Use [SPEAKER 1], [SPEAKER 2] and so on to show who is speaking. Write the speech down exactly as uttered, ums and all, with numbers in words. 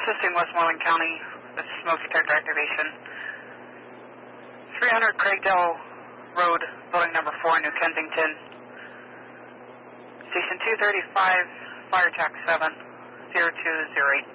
[SPEAKER 1] assisting Westmoreland County with smoke detector activation. three hundred Craigdale Road, building number four, New Kensington. Station two thirty-five, fire track seven, zero two zero eight.